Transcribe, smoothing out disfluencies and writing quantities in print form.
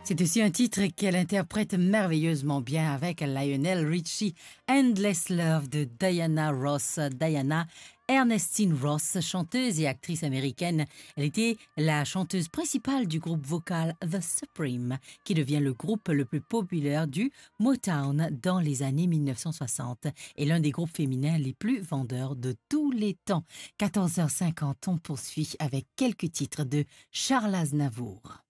C'est aussi un titre qu'elle interprète merveilleusement bien avec Lionel Richie, Endless Love de Diana Ross. Diana Ernestine Ross, chanteuse et actrice américaine, elle était la chanteuse principale du groupe vocal The Supreme, qui devient le groupe le plus populaire du Motown dans les années 1960 et l'un des groupes féminins les plus vendeurs de tous les temps. 14h50, on poursuit avec quelques titres de Charles Aznavour.